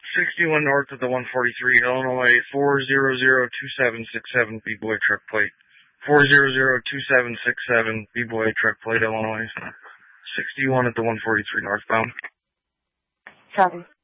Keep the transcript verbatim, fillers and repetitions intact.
sixty-one north of the one forty-three, Illinois, four zero zero two seven six seven, B-Boy truck plate. four zero zero two seven six seven, B-Boy truck plate, Illinois. sixty-one at the one forty-three northbound. Copy.